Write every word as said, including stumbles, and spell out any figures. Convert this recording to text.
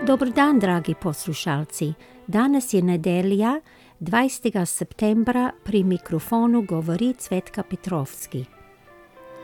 Dober dan, dragi poslušalci. Danes je nedelja, dvajsetega septembra, pri mikrofonu govori Cvetka Petrovski.